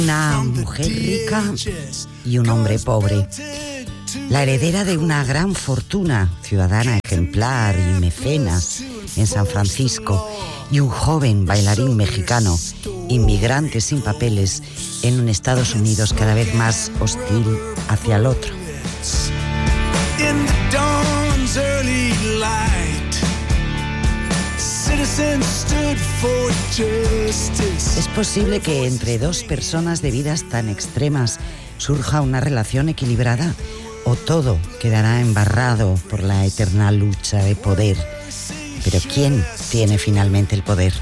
Una mujer rica y un hombre pobre. La heredera de una gran fortuna, ciudadana ejemplar y mecenas en San Francisco, y un joven bailarín mexicano, inmigrante sin papeles en un Estados Unidos cada vez más hostil hacia el otro. Es posible que entre dos personas de vidas tan extremas surja una relación equilibrada, o todo quedará embarrado por la eterna lucha de poder. Pero ¿quién tiene finalmente el poder?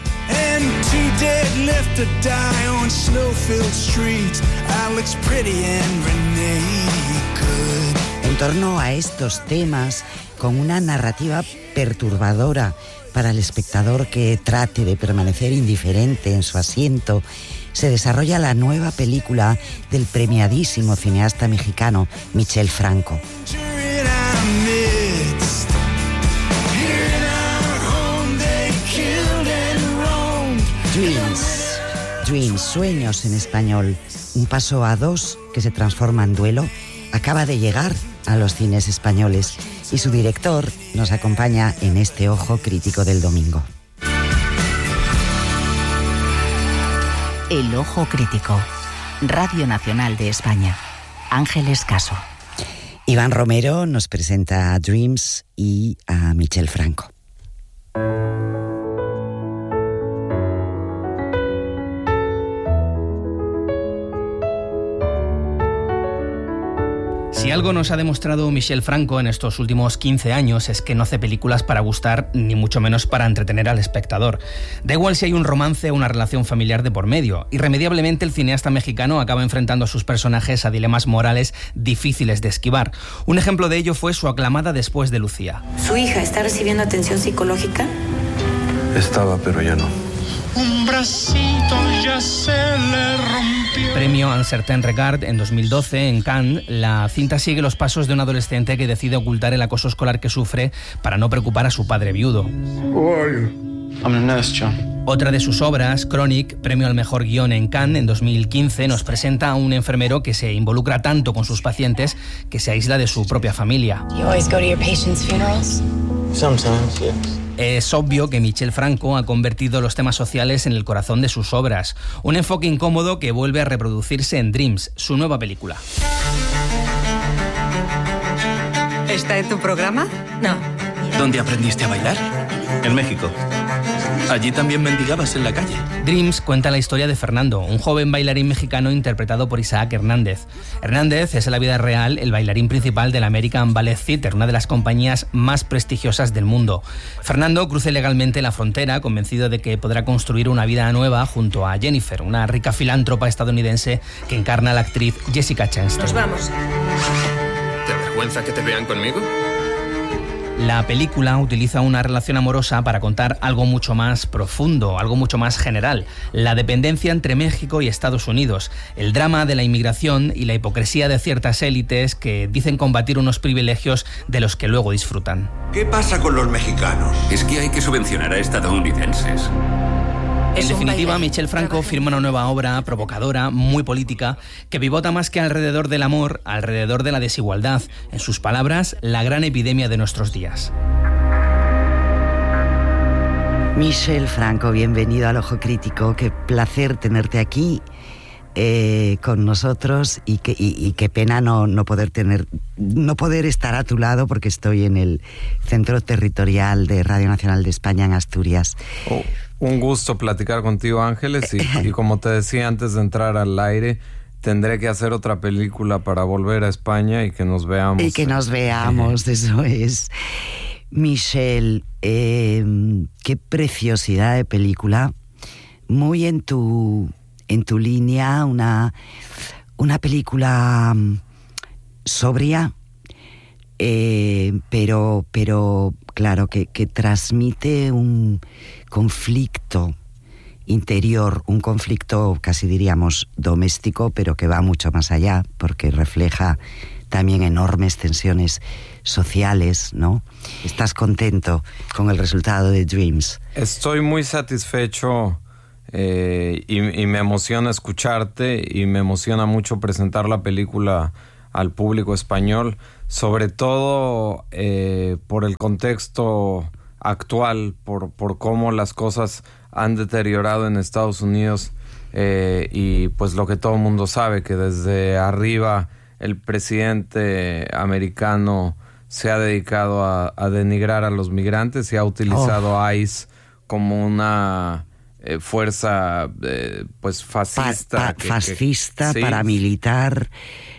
En torno a estos temas, con una narrativa perturbadora para el espectador que trate de permanecer indiferente en su asiento, se desarrolla la nueva película del premiadísimo cineasta mexicano Michel Franco. Dreams, sueños en español, un paso a dos que se transforma en duelo, acaba de llegar a los cines españoles y su director nos acompaña en este Ojo Crítico del domingo. El Ojo Crítico, Radio Nacional de España. Ángeles Caso. Iván Romero nos presenta a Dreams y a Michel Franco. Si algo nos ha demostrado Michel Franco en estos últimos 15 años es que no hace películas para gustar, ni mucho menos para entretener al espectador. Da igual si hay un romance o una relación familiar de por medio. Irremediablemente el cineasta mexicano acaba enfrentando a sus personajes a dilemas morales difíciles de esquivar. Un ejemplo de ello fue su aclamada Después de Lucía. ¿Su hija está recibiendo atención psicológica? Estaba, pero ya no. Un bracito ya se le rompió. Premio Un Certain Regard en 2012 en Cannes, la cinta sigue los pasos de un adolescente que decide ocultar el acoso escolar que sufre para no preocupar a su padre viudo. I'm a nurse, John. Otra de sus obras, Chronic, premio al mejor guión en Cannes en 2015, nos presenta a un enfermero que se involucra tanto con sus pacientes que se aísla de su propia familia. You always go to your patients' funerals? Sometimes, yes. Es obvio que Michel Franco ha convertido los temas sociales en el corazón de sus obras. Un enfoque incómodo que vuelve a reproducirse en Dreams, su nueva película. ¿Está en tu programa? No. ¿Dónde aprendiste a bailar? En México. Allí también mendigabas en la calle. Dreams cuenta la historia de Fernando, un joven bailarín mexicano interpretado por Isaac Hernández. Hernández es en la vida real el bailarín principal del American Ballet Theatre, una de las compañías más prestigiosas del mundo. Fernando cruza ilegalmente la frontera, convencido de que podrá construir una vida nueva junto a Jennifer, una rica filántropa estadounidense que encarna a la actriz Jessica Chastain. Nos vamos. ¿Te avergüenza que te vean conmigo? La película utiliza una relación amorosa para contar algo mucho más profundo, algo mucho más general: la dependencia entre México y Estados Unidos, el drama de la inmigración y la hipocresía de ciertas élites que dicen combatir unos privilegios de los que luego disfrutan. ¿Qué pasa con los mexicanos? Es que hay que subvencionar a estadounidenses. En definitiva, Michel Franco firma una nueva obra provocadora, muy política, que pivota más que alrededor del amor, alrededor de la desigualdad. En sus palabras, la gran epidemia de nuestros días. Michel Franco, bienvenido al Ojo Crítico. Qué placer tenerte aquí con nosotros y qué pena no poder estar a tu lado porque estoy en el Centro Territorial de Radio Nacional de España en Asturias. Un gusto platicar contigo, Ángeles, y como te decía antes de entrar al aire, tendré que hacer otra película para volver a España y que nos veamos. Y que nos veamos, eso es. Michel, qué preciosidad de película, muy en tu línea, una película sobria, pero claro, que transmite un conflicto interior, un conflicto casi diríamos doméstico, pero que va mucho más allá, porque refleja también enormes tensiones sociales, ¿no? ¿Estás contento con el resultado de Dreams? Estoy muy satisfecho y me emociona escucharte y me emociona mucho presentar la película al público español, sobre todo por el contexto actual, por cómo las cosas han deteriorado en Estados Unidos, y pues lo que todo el mundo sabe, que desde arriba el presidente americano se ha dedicado a denigrar a los migrantes y ha utilizado ICE como una fuerza pues fascista. Fascista, sí, paramilitar.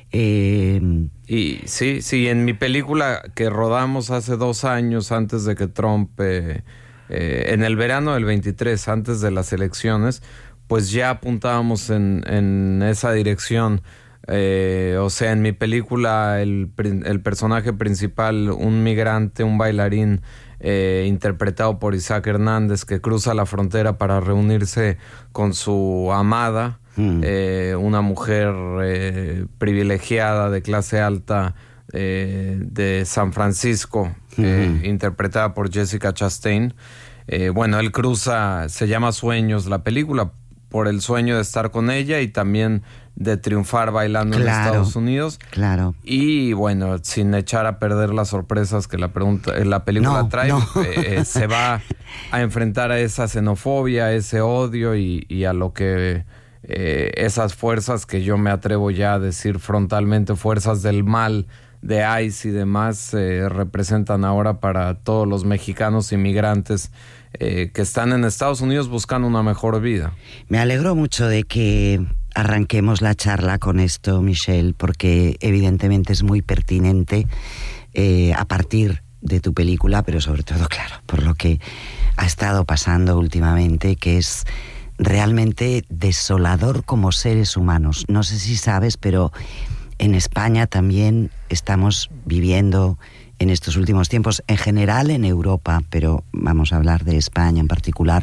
Y sí, en mi película que rodamos hace 2 años antes de que Trump, en el verano del 23, antes de las elecciones, pues ya apuntábamos en esa dirección. O sea, en mi película el personaje principal, un migrante, un bailarín, interpretado por Isaac Hernández, que cruza la frontera para reunirse con su amada, una mujer privilegiada de clase alta de San Francisco, interpretada por Jessica Chastain. Bueno, él cruza, se llama Sueños la película, por el sueño de estar con ella y también de triunfar bailando en Estados Unidos. Claro. Y bueno, sin echar a perder las sorpresas que la película trae, se va a enfrentar a esa xenofobia, a ese odio y a lo que esas fuerzas que yo me atrevo ya a decir frontalmente, fuerzas del mal de ICE y demás, representan ahora para todos los mexicanos inmigrantes que están en Estados Unidos buscando una mejor vida. Me alegro mucho de que arranquemos la charla con esto, Michel, porque evidentemente es muy pertinente a partir de tu película, pero sobre todo, claro, por lo que ha estado pasando últimamente, que es realmente desolador como seres humanos. No sé si sabes, pero en España también estamos viviendo en estos últimos tiempos, en general en Europa, pero vamos a hablar de España en particular,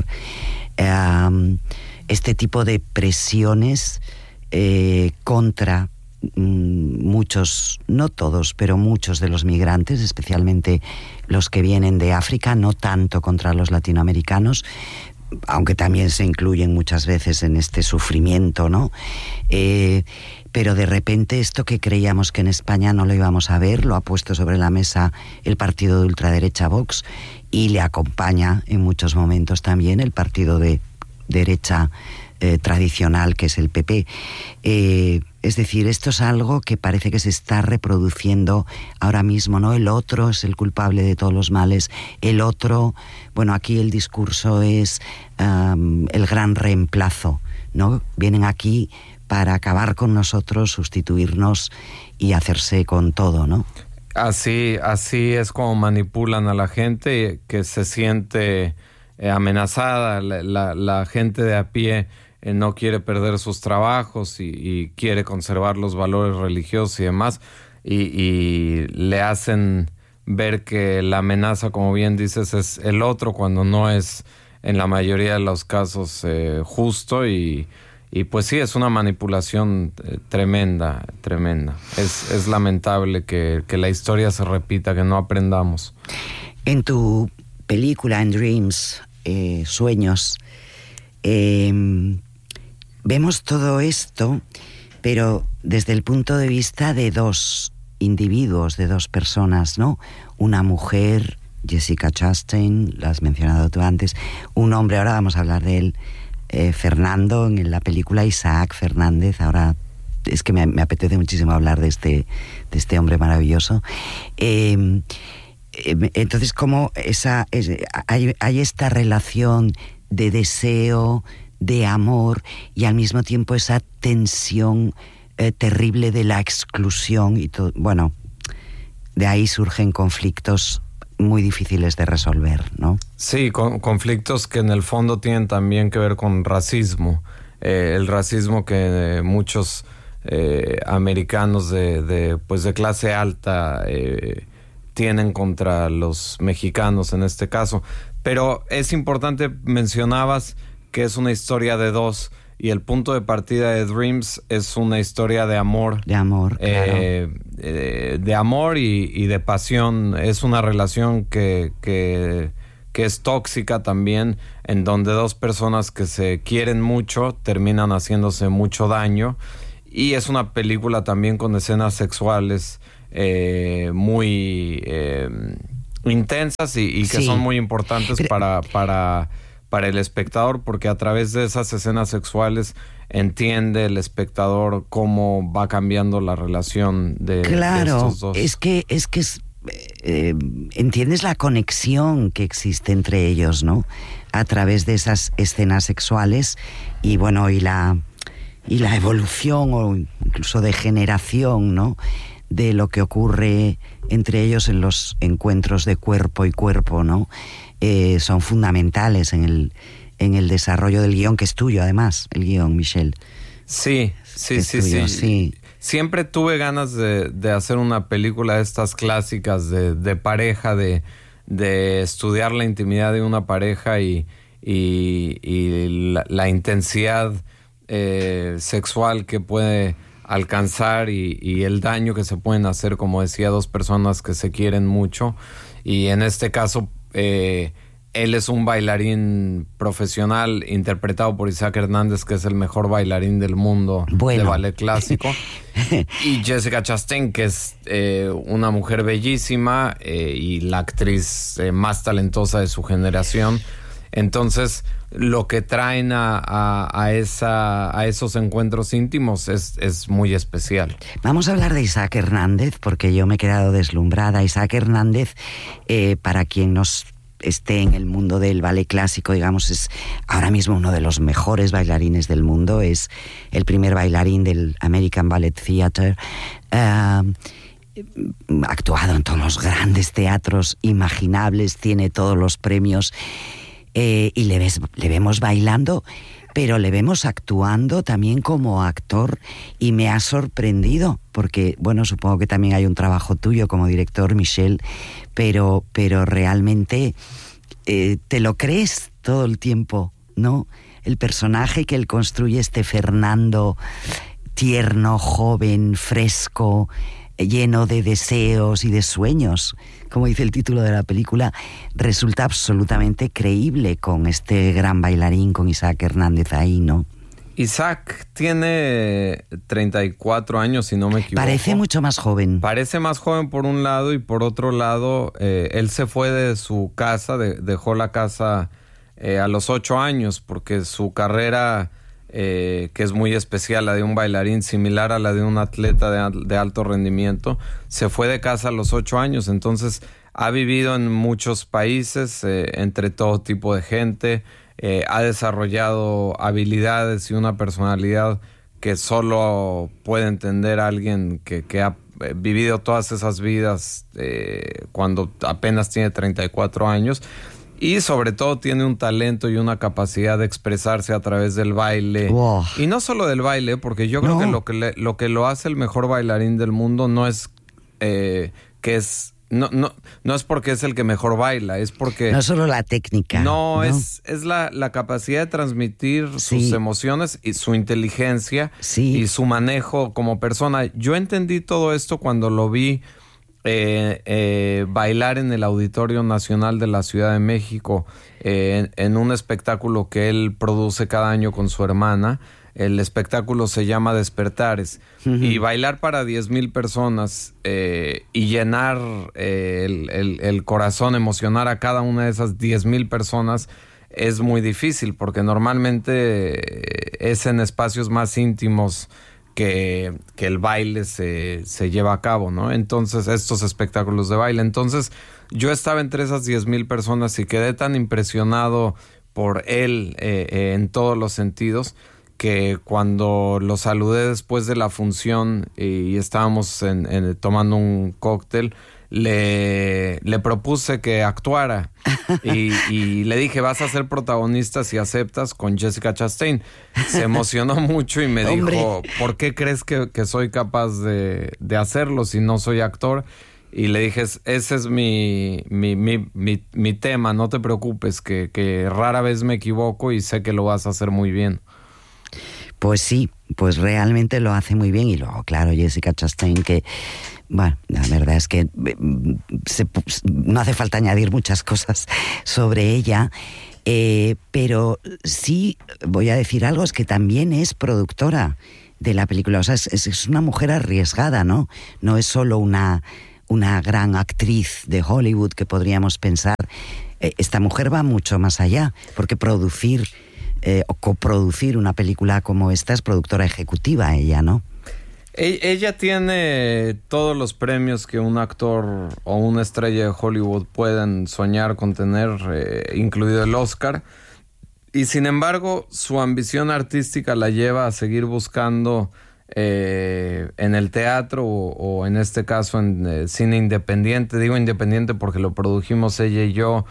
este tipo de presiones contra muchos, no todos, pero muchos de los migrantes, especialmente los que vienen de África, no tanto contra los latinoamericanos, aunque también se incluyen muchas veces en este sufrimiento, ¿no? Pero de repente esto que creíamos que en España no lo íbamos a ver, lo ha puesto sobre la mesa el partido de ultraderecha Vox, y le acompaña en muchos momentos también el partido de derecha tradicional, que es el PP. Es decir, esto es algo que parece que se está reproduciendo ahora mismo, ¿no? El otro es el culpable de todos los males. El otro, bueno, aquí el discurso es el gran reemplazo, ¿no? Vienen aquí para acabar con nosotros, sustituirnos y hacerse con todo, ¿no? Así es como manipulan a la gente que se siente amenazada. La gente de a pie no quiere perder sus trabajos y quiere conservar los valores religiosos y demás, y le hacen ver que la amenaza, como bien dices, es el otro, cuando no es en la mayoría de los casos justo, y pues sí, es una manipulación tremenda. Es lamentable que la historia se repita, que no aprendamos. En tu película, en Dreams, Sueños, vemos todo esto, pero desde el punto de vista de 2 individuos, de 2 personas, ¿no? Una mujer, Jessica Chastain, la has mencionado tú antes, un hombre, ahora vamos a hablar de él, Fernando, en la película Isaac Fernández. Ahora es que me apetece muchísimo hablar de este hombre maravilloso. Entonces, ¿cómo hay esta relación de deseo, de amor, y al mismo tiempo esa tensión terrible de la exclusión y todo? Bueno, de ahí surgen conflictos muy difíciles de resolver, ¿no? Sí, conflictos que en el fondo tienen también que ver con racismo. El racismo que muchos americanos de clase alta tienen contra los mexicanos en este caso. Pero es importante, mencionabas que es una historia de 2, y el punto de partida de Dreams es una historia de amor. De amor, claro. De amor y de pasión. Es una relación que es tóxica también, en donde dos personas que se quieren mucho terminan haciéndose mucho daño. Y es una película también con escenas sexuales muy intensas y que son muy importantes para el espectador, porque a través de esas escenas sexuales entiende el espectador cómo va cambiando la relación de estos dos. Es que entiendes la conexión que existe entre ellos, ¿no? A través de esas escenas sexuales y bueno, y la evolución o incluso degeneración, ¿no? De lo que ocurre entre ellos en los encuentros de cuerpo y cuerpo, ¿no? Son fundamentales en el desarrollo del guión, que es tuyo además, el guión, Michel. Sí. Siempre tuve ganas de hacer una película de estas clásicas de pareja, de estudiar la intimidad de una pareja y la intensidad sexual que puede alcanzar y el daño que se pueden hacer, como decía, dos personas que se quieren mucho. Y en este caso, él es un bailarín profesional interpretado por Isaac Hernández, que es el mejor bailarín del mundo de ballet clásico. Y Jessica Chastain, que es una mujer bellísima y la actriz más talentosa de su generación. Entonces, lo que traen a esos encuentros íntimos es muy especial. Vamos a hablar de Isaac Hernández, porque yo me he quedado deslumbrada. Isaac Hernández, para quien nos esté en el mundo del ballet clásico, digamos, es ahora mismo uno de los mejores bailarines del mundo. Es el primer bailarín del American Ballet Theatre. Ha actuado en todos los grandes teatros imaginables, tiene todos los premios. Y le vemos bailando, pero le vemos actuando también como actor, y me ha sorprendido, porque, bueno, supongo que también hay un trabajo tuyo como director, Michel, pero realmente te lo crees todo el tiempo, ¿no? El personaje que él construye, este Fernando tierno, joven, fresco, lleno de deseos y de sueños, como dice el título de la película, resulta absolutamente creíble con este gran bailarín, con Isaac Hernández ahí, ¿no? Isaac tiene 34 años, si no me equivoco. Parece mucho más joven. Parece más joven por un lado, y por otro lado, él se fue de su casa, dejó la casa a los 8 años, porque su carrera, que es muy especial, la de un bailarín, similar a la de un atleta de alto rendimiento, se fue de casa a los 8 años. Entonces ha vivido en muchos países, entre todo tipo de gente, ha desarrollado habilidades y una personalidad que solo puede entender a alguien que ha vivido todas esas vidas cuando apenas tiene 34 años. Y sobre todo tiene un talento y una capacidad de expresarse a través del baile. Wow. Y no solo del baile, porque yo creo que lo que lo hace el mejor bailarín del mundo no es no es porque es el que mejor baila, es porque... No solo la técnica. No, es la capacidad de transmitir sus emociones y su inteligencia y su manejo como persona. Yo entendí todo esto cuando lo vi bailar en el Auditorio Nacional de la Ciudad de México, en un espectáculo que él produce cada año con su hermana. El espectáculo se llama Despertares. Y bailar para 10,000 personas y llenar el corazón, emocionar a cada una de esas 10,000 personas es muy difícil, porque normalmente es en espacios más íntimos que el baile se lleva a cabo, ¿no? Entonces, estos espectáculos de baile. Entonces, yo estaba entre esas 10,000 personas y quedé tan impresionado por él en todos los sentidos, que cuando lo saludé después de la función y estábamos tomando un cóctel, le propuse que actuara y le dije: vas a ser protagonista si aceptas, con Jessica Chastain. Se emocionó mucho y me dijo: ¿por qué crees que soy capaz de hacerlo si no soy actor? Y le dije: ese es mi tema, no te preocupes, que rara vez me equivoco y sé que lo vas a hacer muy bien. Pues sí, pues realmente lo hace muy bien. Y luego, claro, Jessica Chastain, que, bueno, la verdad es que no hace falta añadir muchas cosas sobre ella, pero sí voy a decir algo, es que también es productora de la película. O sea, es una mujer arriesgada, ¿no? No es solo una gran actriz de Hollywood que podríamos pensar. Esta mujer va mucho más allá, porque producir o coproducir una película como esta es productora ejecutiva ella, ¿no? Ella tiene todos los premios que un actor o una estrella de Hollywood pueden soñar con tener, incluido el Oscar. Y sin embargo, su ambición artística la lleva a seguir buscando en el teatro o en este caso en cine independiente. Digo independiente porque lo produjimos ella y yo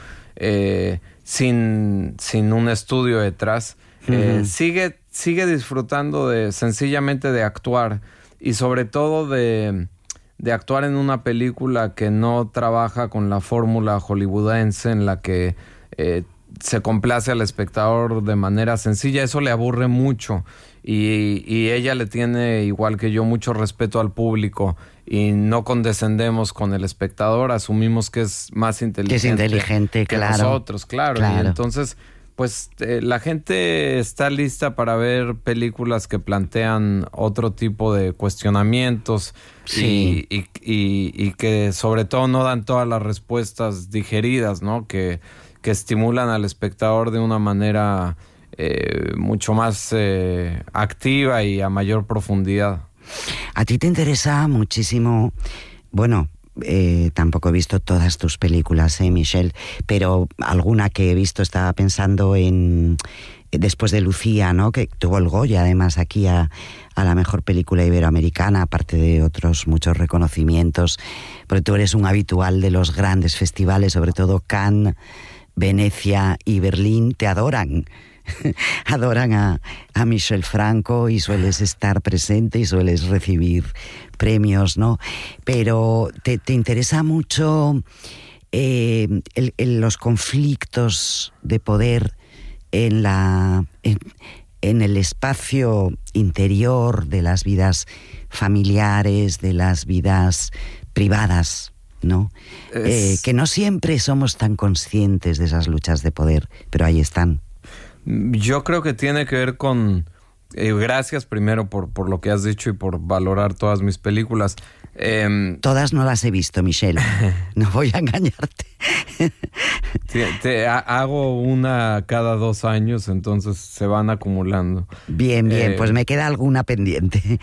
sin un estudio detrás. Sigue disfrutando sencillamente de actuar y sobre todo de actuar en una película que no trabaja con la fórmula hollywoodense en la que se complace al espectador de manera sencilla. Eso le aburre mucho y ella le tiene, igual que yo, mucho respeto al público y no condescendemos con el espectador, asumimos que es más inteligente, que claro, nosotros, claro. Y entonces, pues la gente está lista para ver películas que plantean otro tipo de cuestionamientos, sí, y que sobre todo no dan todas las respuestas digeridas, ¿no? Que estimulan al espectador de una manera mucho más activa y a mayor profundidad. A ti te interesa muchísimo, bueno, tampoco he visto todas tus películas, Michelle, pero alguna que he visto, estaba pensando en después de Lucía, ¿no? Que tuvo el Goya además aquí a la mejor película iberoamericana, aparte de otros muchos reconocimientos, porque tú eres un habitual de los grandes festivales, sobre todo Cannes, Venecia y Berlín, te adoran. Adoran a Michel Franco y sueles estar presente y sueles recibir premios, ¿no? Pero te interesa mucho los conflictos de poder en el espacio interior de las vidas familiares, de las vidas privadas, ¿no? Que no siempre somos tan conscientes de esas luchas de poder, pero ahí están. Yo creo que tiene que ver con... gracias primero por lo que has dicho y por valorar todas mis películas. Todas no las he visto, Michelle. No voy a engañarte. Hago una cada 2 años, entonces se van acumulando. Bien, pues me queda alguna pendiente.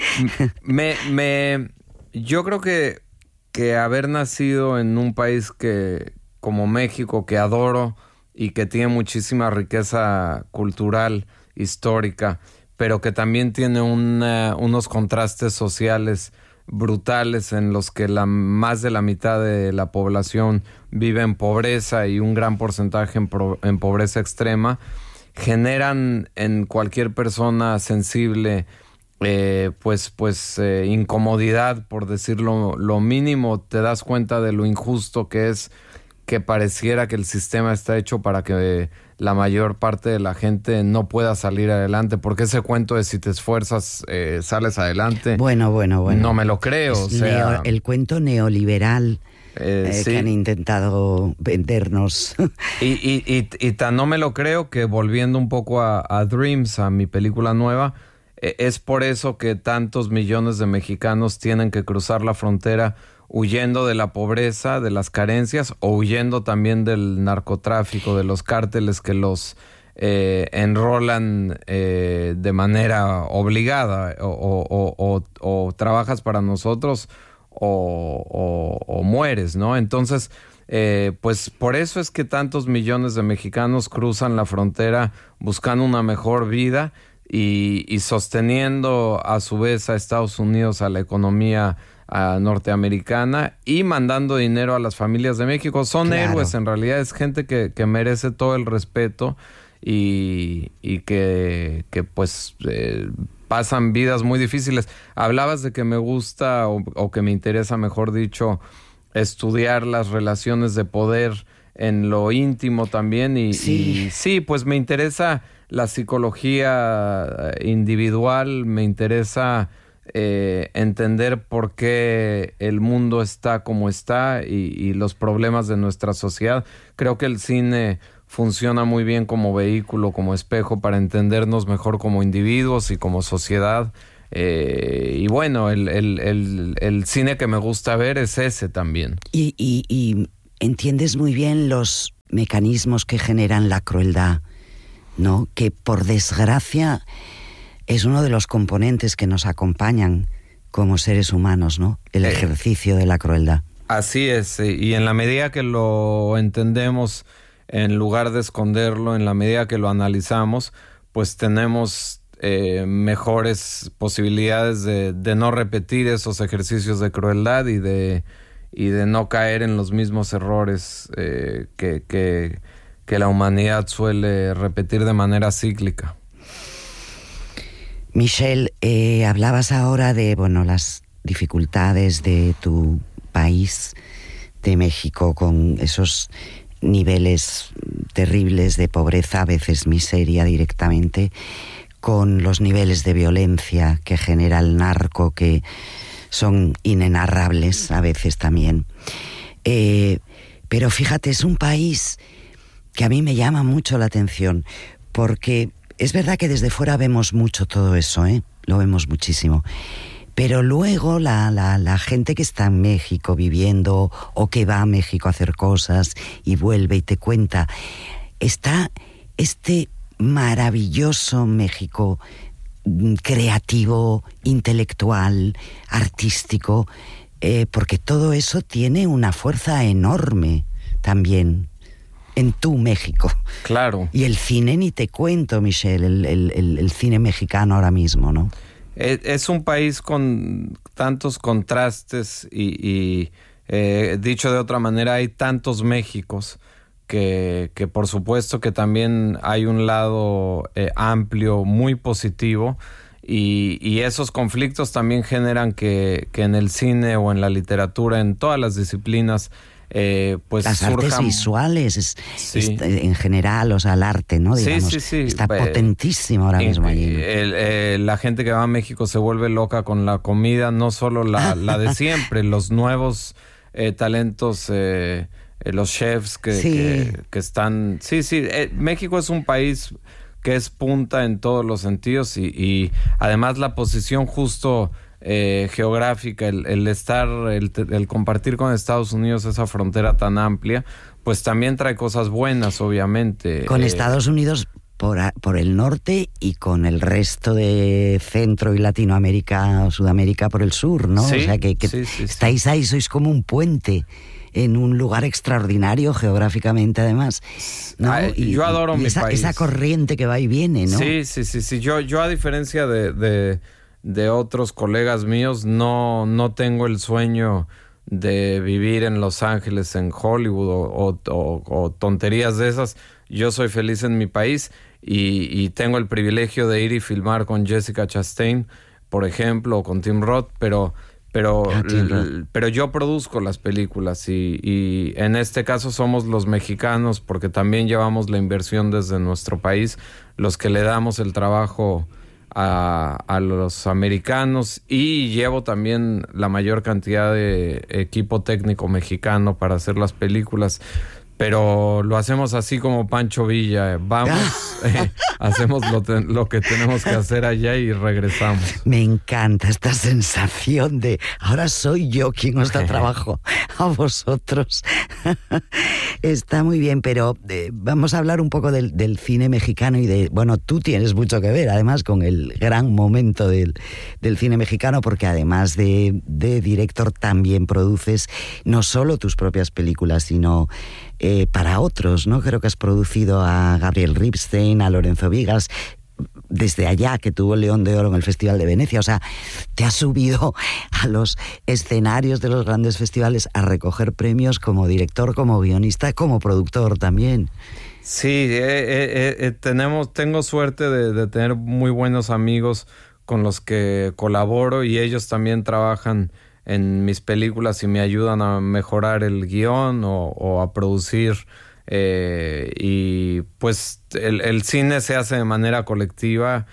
Yo creo que haber nacido en un país como México, que adoro y que tiene muchísima riqueza cultural, histórica, pero que también tiene unos contrastes sociales brutales en los que más de la mitad de la población vive en pobreza y un gran porcentaje en pobreza extrema, generan en cualquier persona sensible incomodidad, por decirlo lo mínimo. Te das cuenta de lo injusto que es, que pareciera que el sistema está hecho para que la mayor parte de la gente no pueda salir adelante, porque ese cuento de si te esfuerzas sales adelante, bueno, no me lo creo. O sea, el cuento neoliberal sí, que han intentado vendernos. Y tan no me lo creo que, volviendo un poco a Dreams, a mi película nueva, es por eso que tantos millones de mexicanos tienen que cruzar la frontera huyendo de la pobreza, de las carencias, o huyendo también del narcotráfico, de los cárteles que los enrolan de manera obligada, o trabajas para nosotros o mueres, ¿no? Entonces, pues por eso es que tantos millones de mexicanos cruzan la frontera buscando una mejor vida y sosteniendo a su vez a Estados Unidos, a la economía norteamericana, y mandando dinero a las familias de México. Son claro, héroes, en realidad es gente que merece todo el respeto y que pues pasan vidas muy difíciles. Hablabas de que me gusta o que me interesa, mejor dicho, estudiar las relaciones de poder en lo íntimo también y sí, pues me interesa la psicología individual, me interesa entender por qué el mundo está como está y los problemas de nuestra sociedad. Creo que el cine funciona muy bien como vehículo, como espejo para entendernos mejor como individuos y como sociedad. Y bueno, el cine que me gusta ver es ese también. Y entiendes muy bien los mecanismos que generan la crueldad, ¿no? Que por desgracia es uno de los componentes que nos acompañan como seres humanos, ¿no? El ejercicio de la crueldad. Así es, y en la medida que lo entendemos, en lugar de esconderlo, en la medida que lo analizamos, pues tenemos mejores posibilidades de no repetir esos ejercicios de crueldad y de no caer en los mismos errores que la humanidad suele repetir de manera cíclica. Michel, hablabas ahora de las dificultades de tu país, de México, con esos niveles terribles de pobreza, a veces miseria directamente, con los niveles de violencia que genera el narco, que son inenarrables a veces también. Pero fíjate, es un país que a mí me llama mucho la atención, porque es verdad que desde fuera vemos mucho todo eso, lo vemos muchísimo. Pero luego la gente que está en México viviendo o que va a México a hacer cosas y vuelve y te cuenta, está este maravilloso México creativo, intelectual, artístico, porque todo eso tiene una fuerza enorme también en tu México. Claro. Y el cine ni te cuento, Michel, el cine mexicano ahora mismo, ¿no? Es un país con tantos contrastes y dicho de otra manera, hay tantos Méxicos que por supuesto que también hay un lado amplio, muy positivo, y esos conflictos también generan que en el cine o en la literatura, en todas las disciplinas, pues las artes visuales en general, o sea, el arte, ¿no? Digamos, sí. Está potentísimo ahora mismo allí. La gente que va a México se vuelve loca con la comida, no solo la de siempre, los nuevos talentos, los chefs que están... México es un país que es punta en todos los sentidos y además la posición justo geográfica, el compartir con Estados Unidos esa frontera tan amplia, pues también trae cosas buenas, obviamente. Con Estados Unidos por el norte y con el resto de Centro y Latinoamérica o Sudamérica por el sur, ¿no? Sí, o sea que estáis ahí, sois como un puente en un lugar extraordinario geográficamente, además, ¿no? Yo adoro mi país. Esa corriente que va y viene, ¿no? Sí. Yo a diferencia de otros colegas míos, no tengo el sueño de vivir en Los Ángeles, en Hollywood o tonterías de esas. Yo soy feliz en mi país y tengo el privilegio de ir y filmar con Jessica Chastain, por ejemplo, o con Tim Roth, pero yo produzco las películas y en este caso somos los mexicanos, porque también llevamos la inversión desde nuestro país, los que le damos el trabajo a los americanos, y llevo también la mayor cantidad de equipo técnico mexicano para hacer las películas. Pero lo hacemos así como Pancho Villa, vamos, hacemos lo que tenemos que hacer allá y regresamos. Me encanta esta sensación de ahora soy yo quien os da trabajo a vosotros. Está muy bien, pero vamos a hablar un poco del cine mexicano y tú tienes mucho que ver además con el gran momento del cine mexicano, porque además de director también produces no solo tus propias películas, sino para otros, ¿no? Creo que has producido a Gabriel Ripstein, a Lorenzo Vigas, desde allá, que tuvo el León de Oro en el Festival de Venecia. O sea, te has subido a los escenarios de los grandes festivales a recoger premios como director, como guionista, como productor también. Sí, tengo suerte de tener muy buenos amigos con los que colaboro, y ellos también trabajan en mis películas y me ayudan a mejorar el guión o a producir. Y pues el cine se hace de manera colectiva.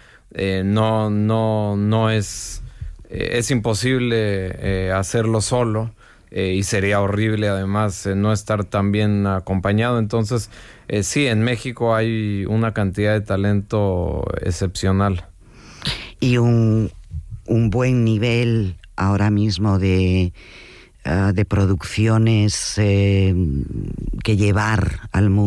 No es imposible hacerlo solo. Y sería horrible además no estar tan bien acompañado. Entonces, sí, en México hay una cantidad de talento excepcional. Y un buen nivel ahora mismo de producciones que llevar al mundo.